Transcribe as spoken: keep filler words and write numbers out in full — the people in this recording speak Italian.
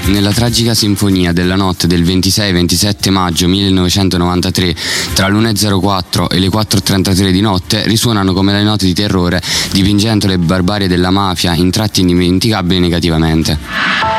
Nella tragica sinfonia della notte del ventisei ventisette maggio millenovecentonovantatré, tra l'una e zero quattro e le quattro e trentatré di notte, risuonano come le note di terrore, dipingendo le barbarie della mafia in tratti indimenticabili negativamente.